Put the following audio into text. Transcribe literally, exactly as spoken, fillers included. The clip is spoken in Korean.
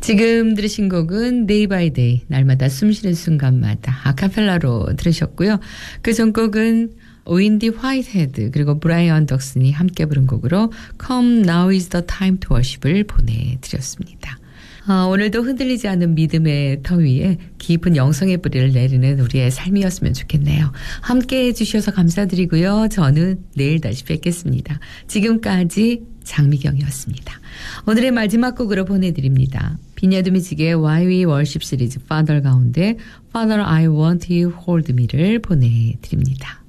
지금 들으신 곡은 Day by Day, 날마다 숨쉬는 순간마다 아카펠라로 들으셨고요. 그 전 곡은 윈디 화이트헤드 그리고 브라이언 덕슨이 함께 부른 곡으로 Come Now is the Time to Worship을 보내드렸습니다. 어, 오늘도 흔들리지 않는 믿음의 터 위에 깊은 영성의 뿌리를 내리는 우리의 삶이었으면 좋겠네요. 함께해 주셔서 감사드리고요. 저는 내일 다시 뵙겠습니다. 지금까지 장미경이었습니다. 오늘의 마지막 곡으로 보내드립니다. 비냐드미지의 Why We Worship 시리즈 Father 가운데 Father I Want You Hold Me를 보내드립니다.